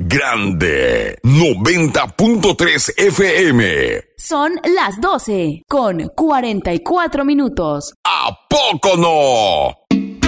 grande. 90.3 FM. Son las 12 con 44 minutos. ¿A poco no?